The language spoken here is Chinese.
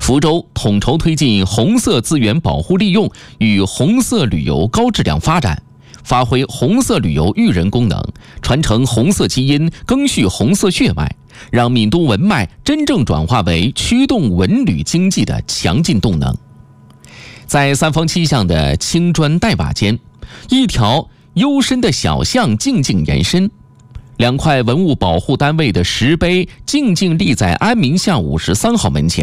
福州统筹推进红色资源保护利用与红色旅游高质量发展，发挥红色旅游育人功能，传承红色基因，赓续红色血脉，让闽都文脉真正转化为驱动文旅经济的强劲动能。在三坊七巷的青砖黛瓦间，一条幽深的小巷静静延伸，两块文物保护单位的石碑静静立在安民巷53号门前。